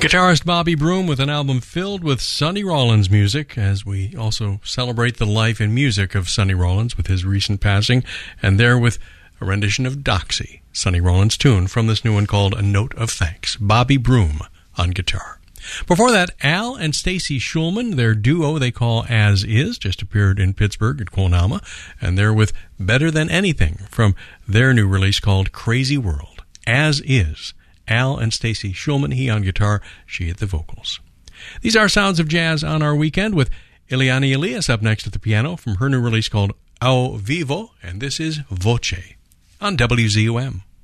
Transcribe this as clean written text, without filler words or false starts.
Guitarist Bobby Broom with an album filled with Sonny Rollins music, as we also celebrate the life and music of Sonny Rollins with his recent passing, and there with a rendition of Doxy, Sonny Rollins' tune from this new one called A Note of Thanks. Bobby Broom on guitar. Before that, Al and Stacy Schulman, their duo they call As Is, just appeared in Pittsburgh at Quonama, and they're with Better Than Anything from their new release called Crazy World. As Is. Al and Stacy Schulman, he on guitar, she at the vocals. These are Sounds of Jazz on our weekend with Ileana Elias up next at the piano from her new release called Ao Vivo, and this is Voce on WZUM.